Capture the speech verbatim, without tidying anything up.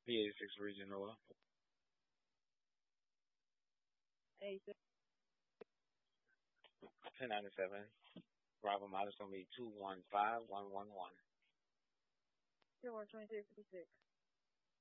P eighty-six Regional. eighty-six. ten ninety-seven. Bravo mileage gonna be two one five one one one. Two one twenty-six fifty-six.